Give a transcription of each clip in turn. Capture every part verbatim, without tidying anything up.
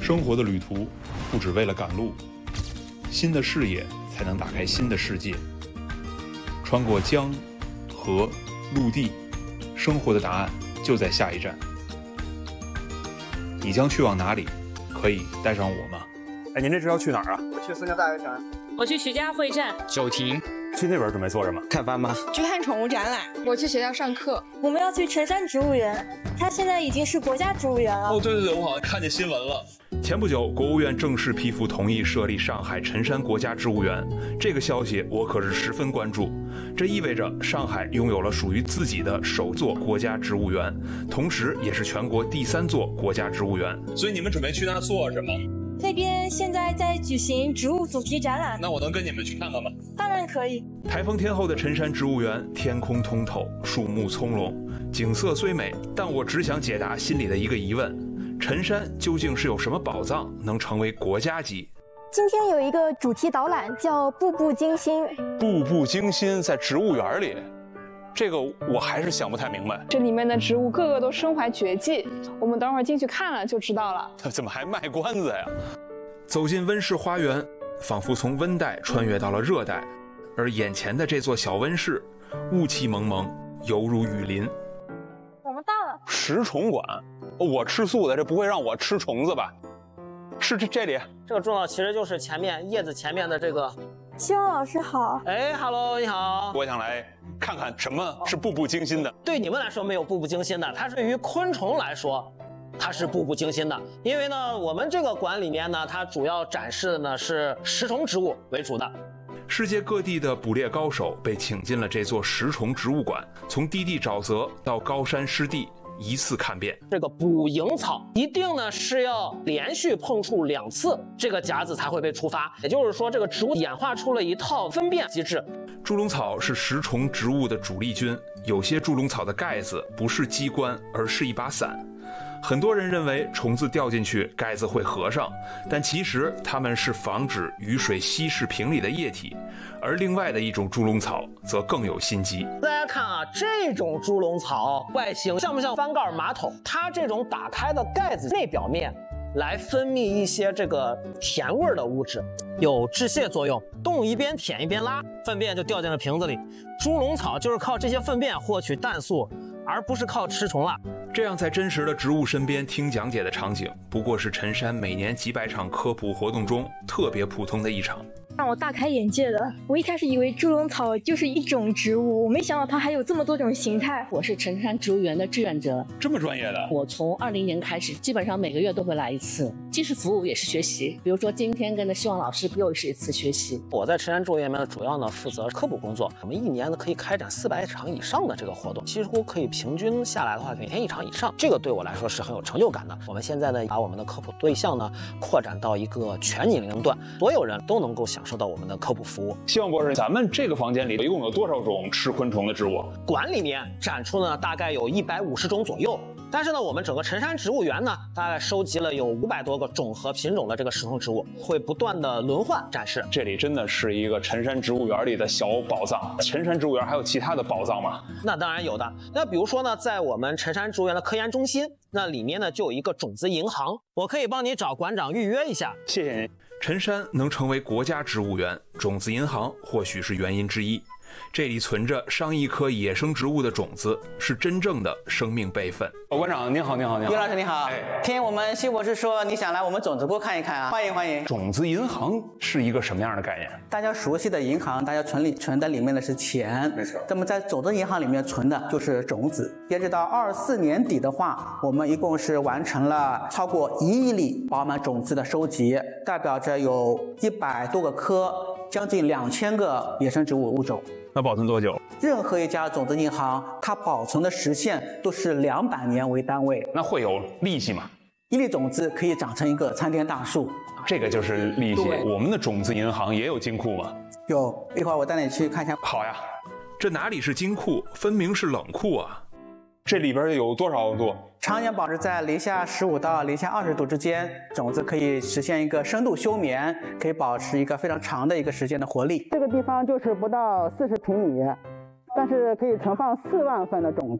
生活的旅途不只为了赶路，新的视野才能打开新的世界。穿过江、河、陆地，生活的答案就在下一站。你将去往哪里？可以带上我吗？ 哎，您这是要去哪儿啊？ 我去松江大悦城。 我去徐家汇站。 九亭。 去那边准备做什么？ 看斑马。 去看宠物展览。 我去学校上课。 我们要去辰山植物园，它现在已经是国家植物园了。 哦，对对对，我好像看见新闻了。 前不久，国务院正式批复同意设立上海辰山国家植物园，这个消息我可是十分关注。这意味着上海拥有了属于自己的首座国家植物园，同时也是全国第三座国家植物园。 所以你们准备去那儿做什么？ 那边现在在举行植物主题展览。 那我能跟你们去看看吗？ 当然可以。 台风天后的辰山植物园，天空通透，树木葱茏，景色虽美，但我只想解答心里的一个疑问：辰山究竟是有什么宝藏能成为国家级？ 今天有一个主题导览叫步步惊心。 步步惊心在植物园里，这个我还是想不太明白。 这里面的植物个个都身怀绝技，我们等会儿进去看了就知道了。 怎么还卖关子呀？ 走进温室花园，仿佛从温带穿越到了热带，而眼前的这座小温室，雾气蒙蒙，犹如雨林。 我们到了。 食虫馆，我吃素的，这不会让我吃虫子吧？是这这里， 这个重要其实就是前面叶子前面的这个。 希望老师好。 哎 ，Hello， 你好。 我想来看看什么是步步惊心的。 对你们来说没有步步惊心的，它是对于昆虫来说，它是步步惊心的。因为呢，我们这个馆里面呢，它主要展示的呢是食虫植物为主的。 世界各地的捕猎高手被请进了这座食虫植物馆，从低地沼泽到高山湿地，一次看遍。 这个捕蝇草一定呢是要连续碰触两次，这个夹子才会被触发。也就是说，这个植物演化出了一套分辨机制。 猪笼草是食虫植物的主力军，有些猪笼草的盖子不是机关，而是一把伞。很多人认为虫子掉进去盖子会合上，但其实它们是防止雨水稀释瓶里的液体。而另外的一种猪笼草则更有心机。 大家看啊，这种猪笼草外形像不像翻盖马桶？它这种打开的盖子内表面来分泌一些这个甜味的物质，有致泻作用。动物一边舔一边拉，粪便就掉进了瓶子里。猪笼草就是靠这些粪便获取氮素，而不是靠吃虫了。 这样在真实的植物身边听讲解的场景，不过是辰山每年几百场科普活动中特别普通的一场。 让我大开眼界的，我一开始以为猪笼草就是一种植物，我没想到它还有这么多种形态。 我是辰山植物园的志愿者。 这么专业的？ 我从二零年开始，基本上每个月都会来一次，既是服务也是学习。比如说今天跟着希望老师又是一次学习。 我在辰山植物园里面主要呢负责科普工作，我们一年呢可以开展四百场以上的这个活动，几乎可以平均下来的话每天一场以上，这个对我来说是很有成就感的。我们现在呢把我们的科普对象呢扩展到一个全年龄段，所有人都能够享受到我们的科普服务。 希望博士，咱们这个房间里一共有多少种吃昆虫的植物？ 馆里面展出呢大概有一百五十种左右，但是呢我们整个辰山植物园呢大概收集了有五百多个种和品种的这个食虫植物，会不断的轮换展示。 这里真的是一个辰山植物园里的小宝藏。辰山植物园还有其他的宝藏吗？ 那当然有的。那比如说呢，在我们辰山植物园的科研中心，那里面呢就有一个种子银行，我可以帮你找馆长预约一下。 谢谢您。 辰山能成为国家植物园，种子银行或许是原因之一。这里存着上亿颗野生植物的种子，是真正的生命备份。 哦，馆长您好，您好，您好。 于老师你好。哎，听我们辛博士说你想来我们种子库看一看啊，欢迎欢迎。 种子银行是一个什么样的概念？ 大家熟悉的银行，大家存里存在里面的是钱，没错。那么在种子银行里面存的就是种子。截止到二四年底的话，我们一共是完成了超过一亿粒饱满种子的收集，代表着有一百多个科，将近两千个野生植物物种。 那保存多久？ 任何一家种子银行，它保存的时限都是两百年为单位。 那会有利息吗？ 一粒种子可以长成一个参天大树， 这个就是利息。我们的种子银行也有金库吗？ 有，一会儿我带你去看一下。 好呀。 这哪里是金库，分明是冷库啊！ 这里边有多少度？ 常年保持在零下十五到零下二十度之间，种子可以实现一个深度休眠，可以保持一个非常长的一个时间的活力。这个地方就是不到四十平米，但是可以存放四万份的种子，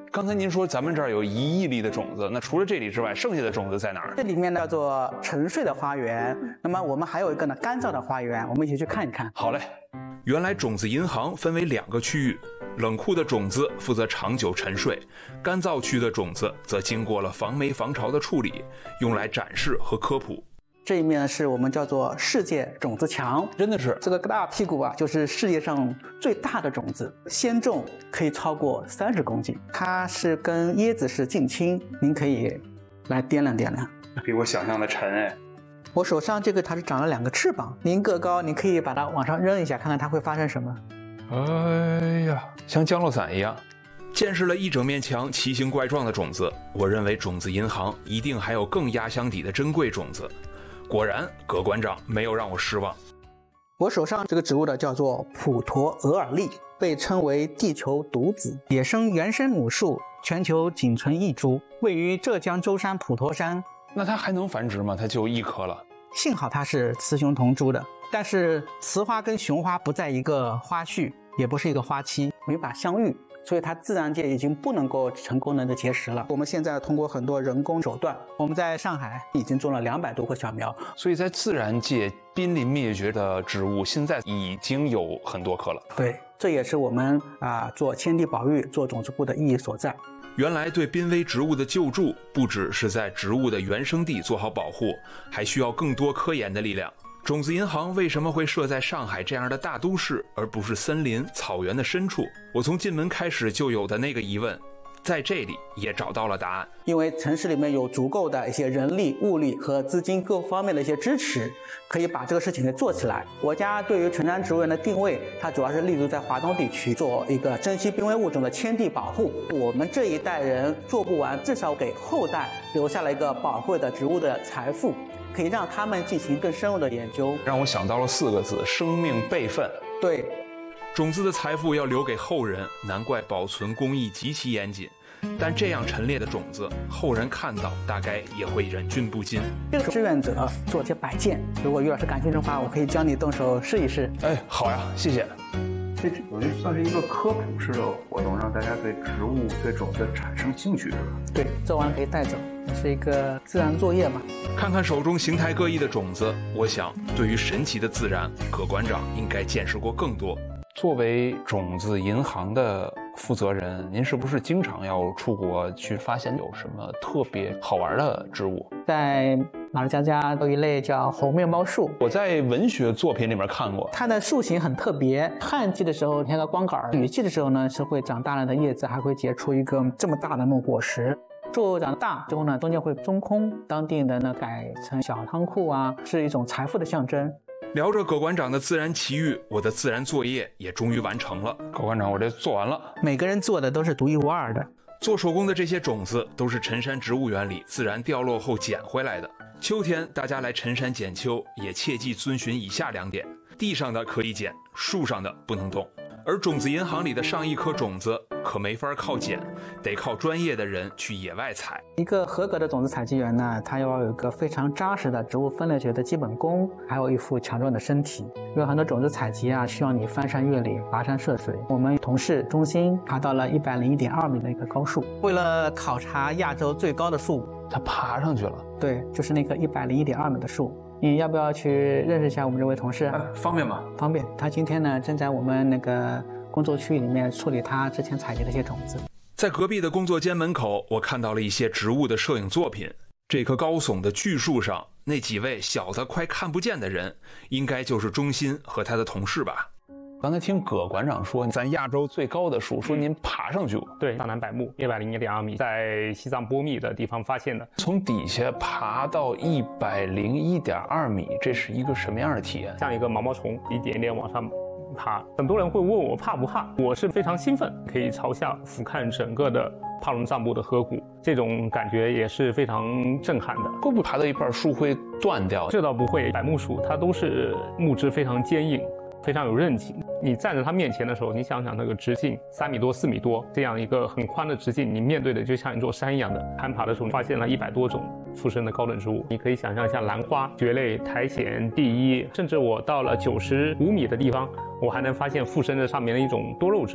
刚才您说咱们这儿有一亿粒的种子，那除了这里之外，剩下的种子在哪儿？ 这里面叫做沉睡的花园。那么我们还有一个呢干燥的花园，我们一起去看一看。 好嘞。原来种子银行分为两个区域，冷库的种子负责长久沉睡，干燥区的种子则经过了防霉防潮的处理，用来展示和科普。 这一面是我们叫做世界种子墙， 真的是这个大屁股啊，就是世界上最大的种子，鲜重可以超过三十公斤，它是跟椰子是近亲，您可以来掂量掂量。 比我想象的沉哎。 我手上这个它是长了两个翅膀，您个高，您可以把它往上扔一下，看看它会发生什么。 哎呀，像降落伞一样。见识了一整面墙奇形怪状的种子，我认为种子银行一定还有更压箱底的珍贵种子。果然，葛馆长没有让我失望。 我手上这个植物的叫做普陀额尔利，被称为地球独子，野生原生母树，全球仅存一株，位于浙江舟山普陀山。 那它还能繁殖吗？它就一颗了。 幸好它是雌雄同株的，但是雌花跟雄花不在一个花序，也不是一个花期，没法相遇。所以它自然界已经不能够成功的结实了。我们现在通过很多人工手段，我们在上海已经种了两百多棵小苗。 所以在自然界濒临灭绝的植物，现在已经有很多棵了。 对，这也是我们啊做迁地保育、做种子部的意义所在。 原来对濒危植物的救助，不只是在植物的原生地做好保护，还需要更多科研的力量。种子银行为什么会设在上海这样的大都市，而不是森林、草原的深处？我从进门开始就有的那个疑问，在这里也找到了答案。 因为城市里面有足够的一些人力、物力和资金各方面的一些支持，可以把这个事情给做起来。国家对于成山植物园的定位，它主要是立足在华东地区，做一个珍稀濒危物种的迁地保护。我们这一代人做不完，至少给后代留下了一个宝贵的植物的财富，可以让他们进行更深入的研究。 让我想到了四个字：生命备份。 对， 种子的财富要留给后人，难怪保存工艺极其严谨。但这样陈列的种子，后人看到大概也会忍俊不禁。 这个志愿者做些摆件，如果于老师感兴趣的话，我可以教你动手试一试。 哎，好呀，谢谢。 这我觉得算是一个科普式的活动，让大家对植物、对种子产生兴趣，是吧？ 对，做完可以带走，也是一个自然作业嘛。 看看手中形态各异的种子，我想对于神奇的自然，葛馆长应该见识过更多。作为种子银行的负责人，您是不是经常要出国去发现有什么特别好玩的植物？ 在马六甲家有一类叫红面包树， 我在文学作品里面看过， 它的树形很特别。旱季的时候像个光杆，雨季的时候呢是会长大量的叶子，还会结出一个这么大的那种果实。树长大之后呢，中间会中空，当地人呢改成小仓库啊，是一种财富的象征。 聊着葛馆长的自然奇遇，我的自然作业也终于完成了。葛馆长，我这做完了。 每个人做的都是独一无二的。 做手工的这些种子都是陈山植物园里自然掉落后捡回来的。秋天大家来陈山捡秋，也切记遵循以下两点：地上的可以捡，树上的不能动。而种子银行里的上亿颗种子可没法靠捡，得靠专业的人去野外采。 一个合格的种子采集员呢，他要有一个非常扎实的植物分类学的基本功，还有一副强壮的身体。因为很多种子采集啊，需要你翻山越岭、跋山涉水。我们同事中心爬到了一百零一点二米的一个高树，为了考察亚洲最高的树， 他爬上去了。 对，就是那个一百零一点二米的树。你要不要去认识一下我们这位同事？ 啊、方便吗？ 方便。他今天呢正在我们那个工作区域里面处理他之前采集的一些种子。 在隔壁的工作间门口，我看到了一些植物的摄影作品。这棵高耸的巨树上，那几位小的快看不见的人，应该就是钟鑫和他的同事吧。刚才听葛馆长说，咱亚洲最高的树，说您爬上去过。 对，大南柏木一百零一点二米，在西藏波密的地方发现的。 从底下爬到一百零一点二米，这是一个什么样的体验？ 像一个毛毛虫，一点点往上爬。很多人会问我怕不怕，我是非常兴奋，可以朝下俯瞰整个的帕隆藏布的河谷，这种感觉也是非常震撼的。 会不会爬到一半树会断掉？ 这倒不会，柏木树它都是木质非常坚硬，非常有韧劲。你站在它面前的时候，你想想那个直径三米多、四米多这样一个很宽的直径，你面对的就像一座山一样的。攀爬的时候发现了一百多种附生的高等植物，你可以想象像兰花、蕨类、苔藓、地衣，甚至我到了九十五米的地方，我还能发现附生在上面的一种多肉植物。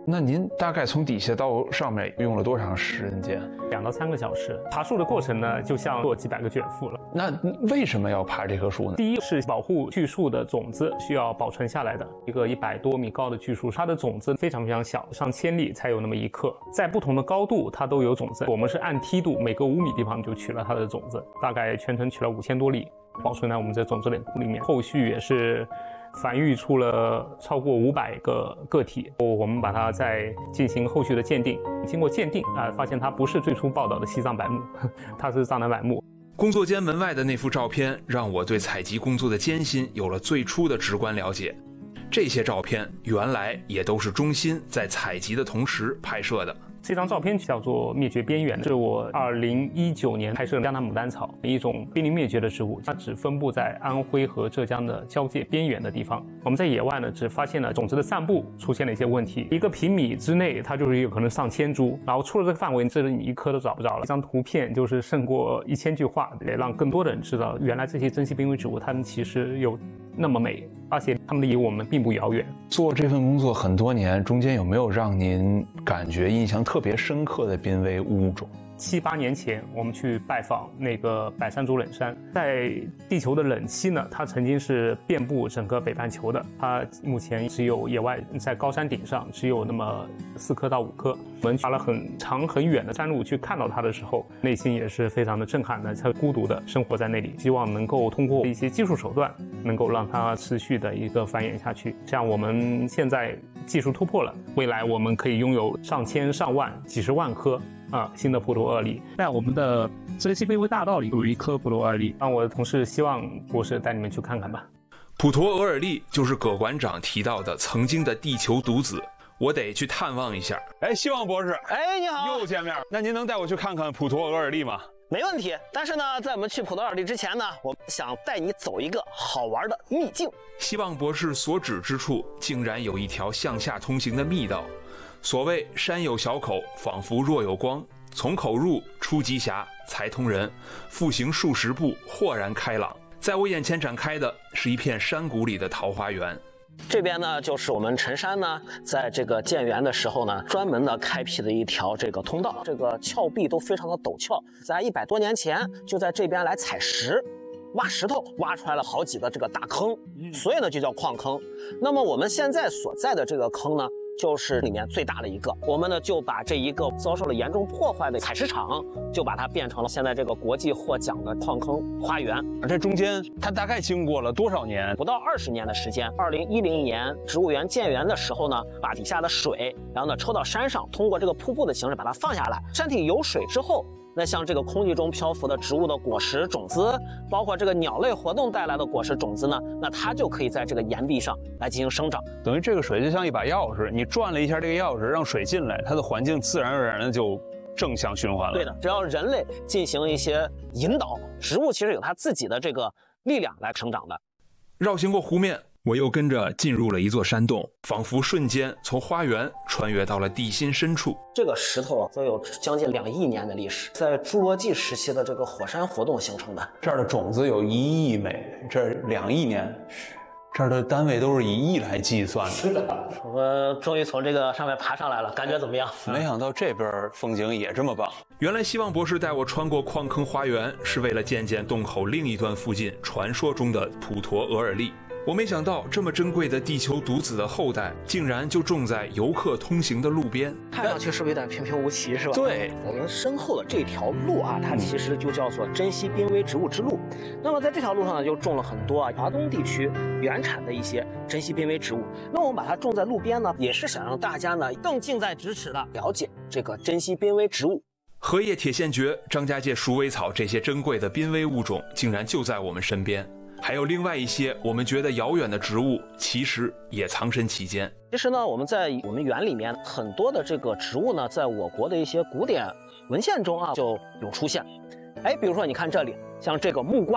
那您大概从底下到上面用了多长时间？ 两到三个小时。爬树的过程呢，就像做几百个卷腹了。 那为什么要爬这棵树呢？ 第一是保护巨树的种子需要保存下来的，一个一百多米高的巨树，它的种子非常非常小，上千粒才有那么一克，在不同的高度它都有种子。我们是按梯度，每隔五米地方就取了它的种子，大概全程取了五千多粒，保存在我们这种子链里面。后续也是繁育出了超过五百个个体，我们把它再进行后续的鉴定。经过鉴定啊，发现它不是最初报道的西藏柏木，它是藏南柏木。 工作间门外的那幅照片，让我对采集工作的艰辛有了最初的直观了解。这些照片原来也都是钟欣在采集的同时拍摄的。 这张照片叫做《灭绝边缘》，是我二零一九年拍摄的江南牡丹草，一种濒临灭绝的植物，它只分布在安徽和浙江的交界边缘的地方。我们在野外呢，只发现了种子的散布出现了一些问题，一个平米之内它就是有可能上千株，然后出了这个范围，这里你一颗都找不着了。这张图片就是胜过一千句话，也让更多的人知道，原来这些珍稀濒危植物它们其实有那么美，而且它们离我们并不遥远。 做这份工作很多年，中间有没有让您感觉印象特别深刻的濒危物种？ 七八年前，我们去拜访那个百山族冷杉，在地球的冷期呢，它曾经是遍布整个北半球的。它目前只有野外在高山顶上只有那么四颗到五颗。我们爬了很长很远的山路去看到它的时候，内心也是非常的震撼的。它孤独的生活在那里，希望能够通过一些技术手段，能够让它持续的一个繁衍下去。像我们现在技术突破了，未来我们可以拥有上千上万几十万颗啊，新的普陀俄梨。在我们的珍稀濒危大道里有一颗普陀俄梨，让我的同事希望博士带你们去看看吧。 普陀俄尔利就是葛馆长提到的曾经的地球独子，我得去探望一下。 哎，希望博士， 哎，你好， 又见面。那您能带我去看看普陀俄尔利吗？ 没问题。但是呢，在我们去普陀尔利之前呢，我想带你走一个好玩的秘境。 希望博士所指之处，竟然有一条向下通行的密道。所谓山有小口，仿佛若有光，从口入出极狭，才通人。复行数十步，豁然开朗。在我眼前展开的是一片山谷里的桃花源。 这边呢，就是我们陈山呢，在这个建园的时候呢，专门的开辟的一条这个通道，这个峭壁都非常的陡峭，在一百多年前就在这边来采石。挖石头挖出来了好几个这个大坑，所以呢就叫矿坑。那么我们现在所在的这个坑呢，就是里面最大的一个。我们呢就把这一个遭受了严重破坏的采石场，就把它变成了现在这个国际获奖的矿坑花园。 这中间它大概经过了多少年？ 不到二十年的时间。二零一零年植物园建园的时候呢，把底下的水，然后呢抽到山上，通过这个瀑布的形式把它放下来。山体有水之后，那像这个空气中漂浮的植物的果实种子，包括这个鸟类活动带来的果实种子呢，那它就可以在这个岩壁上来进行生长。 等于这个水就像一把钥匙，你转了一下这个钥匙，让水进来，它的环境自然而然的就正向循环了。 对的，只要人类进行一些引导，植物其实有它自己的这个力量来生长的。 绕行过湖面，我又跟着进入了一座山洞，仿佛瞬间从花园穿越到了地心深处。 这个石头啊，都有将近两亿年的历史，在侏罗纪时期的这个火山活动形成的。 这儿的种子有一亿枚，这儿两亿年，这儿的单位都是以亿来计算的。 是的，我们终于从这个上面爬上来了，感觉怎么样？ 没想到这边风景也这么棒。 原来希望博士带我穿过矿坑花园，是为了见见洞口另一端附近传说中的普陀俄尔利。我没想到这么珍贵的地球独子的后代，竟然就种在游客通行的路边。 看上去是不是有点平平无奇，是吧？ 对， 我们身后的这条路啊，它其实就叫做珍稀濒危植物之路。那么在这条路上呢，就种了很多啊华东地区原产的一些珍稀濒危植物。那我们把它种在路边呢，也是想让大家呢更近在咫尺的了解这个珍稀濒危植物。 荷叶铁线蕨、张家界鼠尾草这些珍贵的濒危物种，竟然就在我们身边。还有另外一些我们觉得遥远的植物，其实也藏身其间。 其实呢，我们在我们园里面很多的这个植物呢，在我国的一些古典文献中啊就有出现。哎，比如说你看这里，像这个木瓜，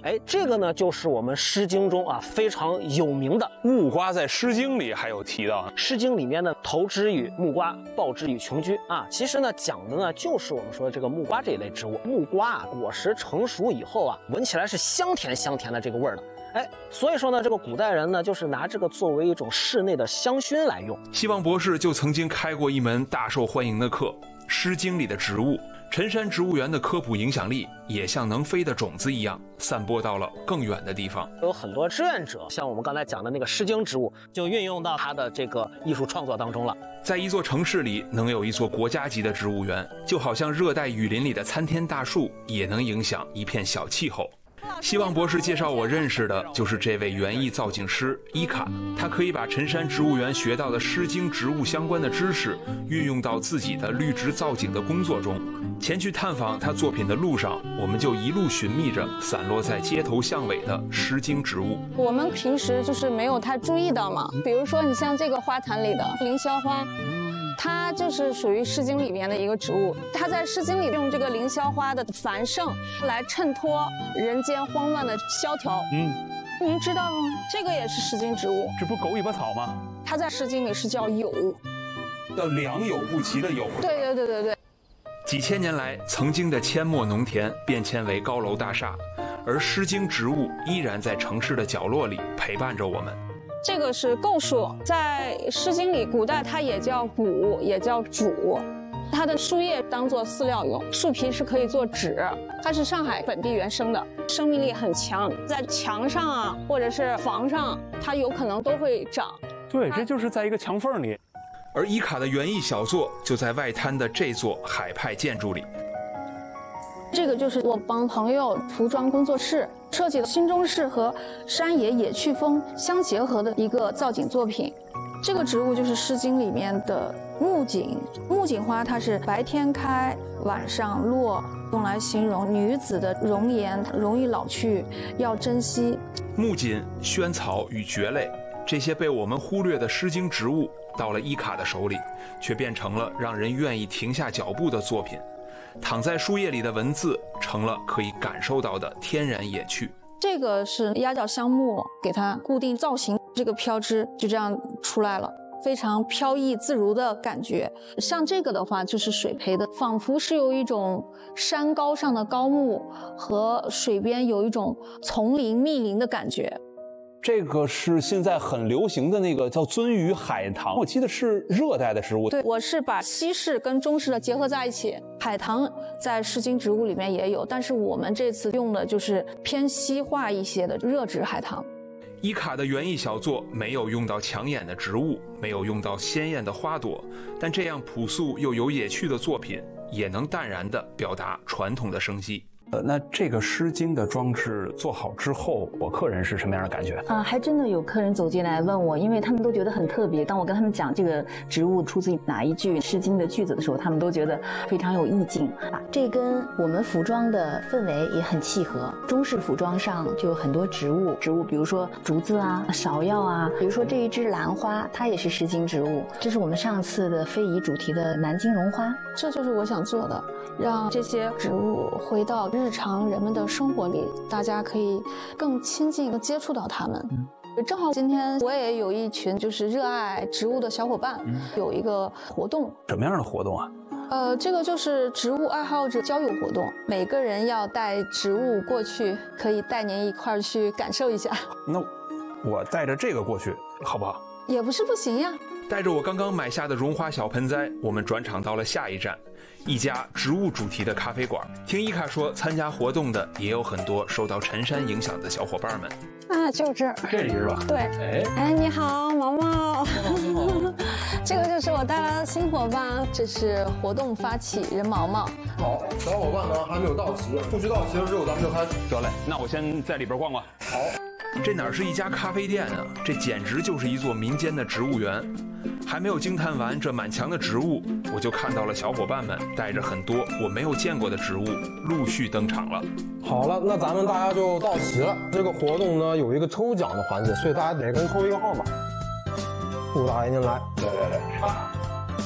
哎，这个呢就是我们《诗经》中啊非常有名的木瓜，在《诗经》里还有提到，《 诗经》里面呢投之以木瓜，报之以琼琚啊。其实呢讲的呢就是我们说的这个木瓜这一类植物。木瓜啊果实成熟以后啊，闻起来是香甜香甜的这个味儿的。哎，所以说呢，这个古代人呢，就是拿这个作为一种室内的香薰来用。 希望博士就曾经开过一门大受欢迎的课，《诗经》里的植物。辰山植物园的科普影响力也像能飞的种子一样，散播到了更远的地方。 有很多志愿者，像我们刚才讲的那个《诗经》植物，就运用到他的这个艺术创作当中了。 在一座城市里能有一座国家级的植物园，就好像热带雨林里的参天大树，也能影响一片小气候。希望博士介绍我认识的就是这位园艺造景师伊卡，他可以把辰山植物园学到的《诗经》植物相关的知识运用到自己的绿植造景的工作中。前去探访他作品的路上，我们就一路寻觅着散落在街头巷尾的《诗经》植物。 我们平时就是没有太注意到嘛，比如说你像这个花坛里的凌霄花，它就是属于《诗经》里面的一个植物。它在《诗经》里用这个凌霄花的繁盛来衬托人间荒乱的萧条。嗯，您知道吗？这个也是《诗经》植物。 这不狗尾巴草吗？ 它在《诗经》里是叫有， 叫良莠不齐的有。 对对对对对。 几千年来，曾经的阡陌农田变迁为高楼大厦，而《诗经》植物依然在城市的角落里陪伴着我们。 这个是构树，在《诗经》里，古代它也叫古，也叫渚。它的树叶当做饲料用，树皮是可以做纸。它是上海本地原生的，生命力很强，在墙上啊，或者是房上，它有可能都会长。 对，这就是在一个墙缝里。 而伊卡的园艺小作就在外滩的这座海派建筑里。 这个就是我帮朋友服装工作室设计的新中式和山野野趣风相结合的一个造景作品。这个植物就是《诗经》里面的木槿。木槿花它是白天开，晚上落，用来形容女子的容颜容易老去，要珍惜。 木槿、萱草与蕨类，这些被我们忽略的《诗经》植物，到了伊卡的手里，却变成了让人愿意停下脚步的作品。躺在书页里的文字，成了可以感受到的天然野趣。 这个是压脚香木，给它固定造型，这个飘枝就这样出来了，非常飘逸自如的感觉。像这个的话，就是水培的，仿佛是有一种山高上的高木和水边有一种丛林密林的感觉。 这个是现在很流行的那个叫鳟鱼海棠，我记得是热带的植物。 对，我是把西式跟中式的结合在一起。海棠在《诗经》植物里面也有，但是我们这次用的就是偏西化一些的热植海棠。 伊卡的园艺小作没有用到抢眼的植物，没有用到鲜艳的花朵，但这样朴素又有野趣的作品，也能淡然地表达传统的生机。 呃，那这个《诗经》的装置做好之后，我客人是什么样的感觉？ 啊，还真的有客人走进来问我，因为他们都觉得很特别。当我跟他们讲这个植物出自哪一句《诗经》的句子的时候，他们都觉得非常有意境啊。这跟我们服装的氛围也很契合。中式服装上就有很多植物，植物比如说竹子啊、芍药啊，比如说这一支兰花，它也是《诗经》植物。这是我们上次的非遗主题的南京绒花， 这就是我想做的，让这些植物回到日常人们的生活里，大家可以更亲近地接触到它们。嗯、正好今天我也有一群就是热爱植物的小伙伴，嗯、有一个活动。 什么样的活动啊？ 呃，这个就是植物爱好者交友活动，每个人要带植物过去，可以带您一块儿去感受一下。 那我带着这个过去好不好？ 也不是不行呀。 带着我刚刚买下的绒花小盆栽，我们转场到了下一站，一家植物主题的咖啡馆。听伊卡说，参加活动的也有很多受到辰山影响的小伙伴们。 啊，就这儿， 这里是吧？ 对。 哎， 哎，你好，毛毛。这个就是我带来的新伙伴，这是活动发起人毛毛。 好，小伙伴呢还没有到齐，不许到齐了之后咱们就开始。 得嘞，那我先在里边逛逛。 好。 这哪是一家咖啡店啊，这简直就是一座民间的植物园。还没有惊叹完这满墙的植物，我就看到了小伙伴们带着很多我没有见过的植物陆续登场了。 好了，那咱们大家就到齐了。这个活动呢有一个抽奖的环节，所以大家每个人抽一个号码。祝大爷您来，来来来。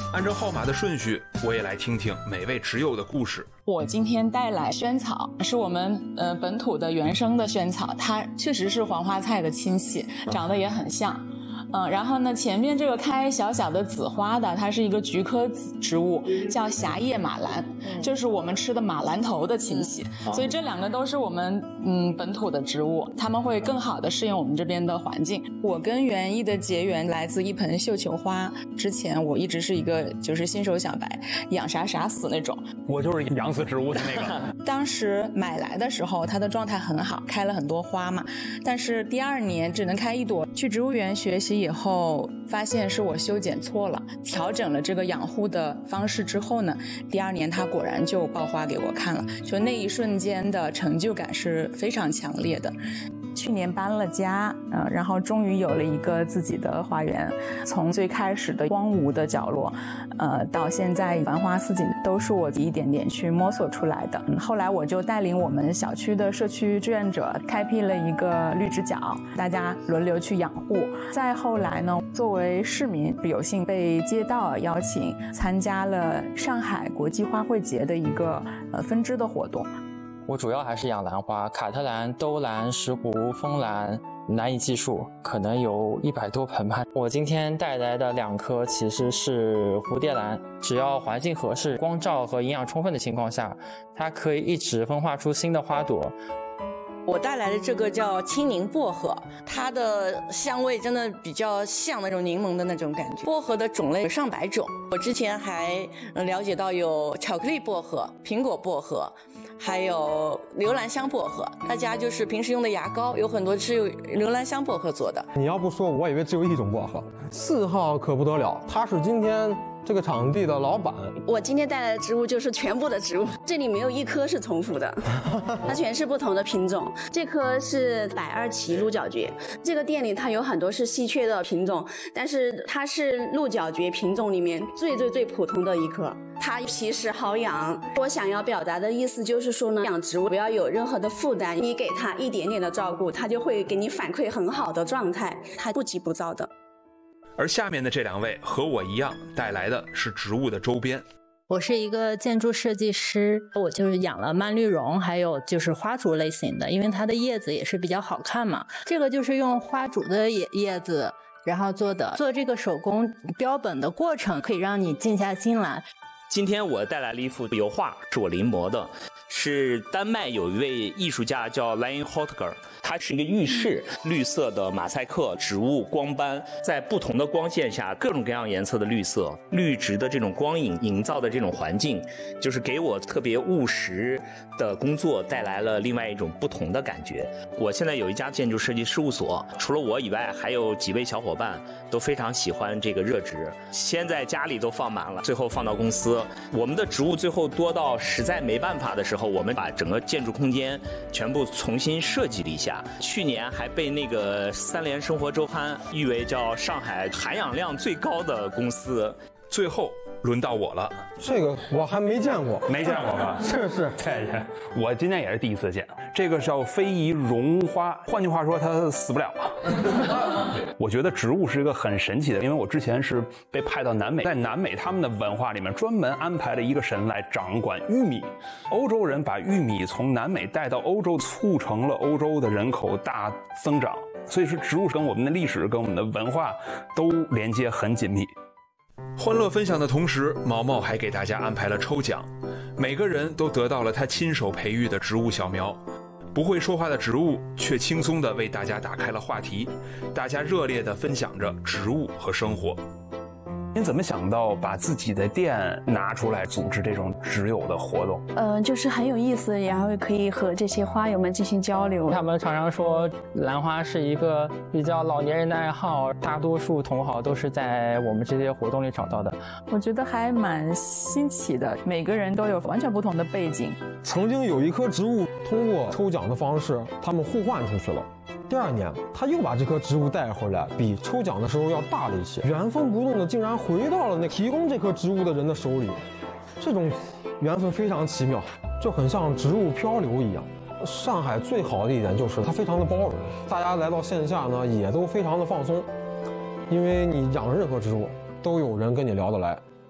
按照号码的顺序，我也来听听每位植友的故事。 我今天带来萱草，是我们呃本土的原生的萱草，它确实是黄花菜的亲戚，长得也很像。嗯，然后呢，前面这个开小小的紫花的，它是一个菊科植物，叫狭叶马兰，就是我们吃的马兰头的亲戚。所以这两个都是我们嗯本土的植物，它们会更好的适应我们这边的环境。我跟园艺的结缘来自一盆绣球花，之前我一直是一个就是新手小白，养啥啥死那种。 我就是养死植物的那个。 当时买来的时候，它的状态很好，开了很多花嘛，但是第二年只能开一朵。去植物园学习以后，发现是我修剪错了，调整了这个养护的方式之后呢，第二年它果然就爆花给我看了，就那一瞬间的成就感是非常强烈的。去年搬了家，呃，然后终于有了一个自己的花园。从最开始的荒芜的角落，呃，到现在繁花似锦，都是我一点点去摸索出来的。嗯，后来我就带领我们小区的社区志愿者开辟了一个绿植角，大家轮流去养护。再后来呢，作为市民有幸被街道邀请参加了上海国际花卉节的一个呃分支的活动。 我主要还是养兰花，卡特兰、兜兰、石斛、枫兰，难以计数，可能有一百多盆吧。我今天带来的两棵其实是蝴蝶兰，只要环境合适、光照和营养充分的情况下，它可以一直分化出新的花朵。 我带来的这个叫青柠薄荷，它的香味真的比较像那种柠檬的那种感觉。薄荷的种类有上百种，我之前还了解到有巧克力薄荷、苹果薄荷，还有留兰香薄荷。大家就是平时用的牙膏，有很多是用留兰香薄荷做的。 你要不说，我以为只有一种薄荷。四号可不得了，他是今天这个场地的老板。 我今天带来的植物就是全部的植物，这里没有一棵是重复的，它全是不同的品种。这棵是百二奇鹿角蕨，这个店里它有很多是稀缺的品种，但是它是鹿角蕨品种里面最最最普通的一棵。它皮实好养。我想要表达的意思就是说呢，养植物不要有任何的负担，你给它一点点的照顾，它就会给你反馈很好的状态，它不急不躁的。 而下面的这两位和我一样带来的是植物的周边。 我是一个建筑设计师，我就是养了蔓绿绒，还有就是花竹类型的，因为它的叶子也是比较好看嘛。这个就是用花竹的叶叶子然后做的，做这个手工标本的过程可以让你静下心来。 今天我带来了一幅油画，是我临摹的，是丹麦有一位艺术家叫 Lion Hotger， 它是一个浴室，绿色的马赛克植物光斑，在不同的光线下各种各样颜色的绿色绿植的这种光影营造的这种环境，就是给我特别务实的工作带来了另外一种不同的感觉。我现在有一家建筑设计事务所，除了我以外还有几位小伙伴都非常喜欢这个热植，先在家里都放满了，最后放到公司。我们的植物最后多到实在没办法的时候，我们把整个建筑空间全部重新设计了一下。去年还被那个三联生活周刊誉为叫上海含氧量最高的公司。 最后轮到我了， 这个我还没见过， 没见过吧？ 是是， 对，我今天也是第一次见。这个叫非遗绒花，换句话说，它死不了。我觉得植物是一个很神奇的，因为我之前是被派到南美，在南美他们的文化里面专门安排了一个神来掌管玉米。欧洲人把玉米从南美带到欧洲，促成了欧洲的人口大增长。所以说，植物跟我们的历史、跟我们的文化都连接很紧密。 欢乐分享的同时，毛毛还给大家安排了抽奖，每个人都得到了他亲手培育的植物小苗。不会说话的植物却轻松地为大家打开了话题，大家热烈地分享着植物和生活。 您怎么想到把自己的店拿出来组织这种植友的活动？ 呃，就是很有意思，然后可以和这些花友们进行交流。 他们常常说兰花是一个比较老年人的爱好，大多数同好都是在我们这些活动里找到的。 我觉得还蛮新奇的，每个人都有完全不同的背景。 曾经有一棵植物通过抽奖的方式，他们互换出去了。第二年，他又把这棵植物带回来，比抽奖的时候要大了一些，原封不动的竟然回到了那提供这棵植物的人的手里。这种缘分非常奇妙，就很像植物漂流一样。上海最好的一点就是它非常的包容，大家来到线下呢也都非常的放松，因为你养任何植物都有人跟你聊得来。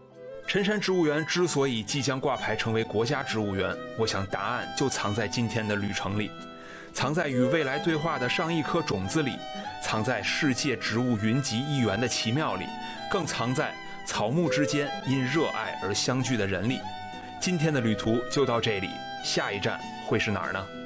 辰山植物园之所以即将挂牌成为国家植物园，我想答案就藏在今天的旅程里，藏在与未来对话的上亿颗种子里，藏在世界植物云集一园的奇妙里，更藏在草木之间因热爱而相聚的人里。今天的旅途就到这里，下一站会是哪儿呢？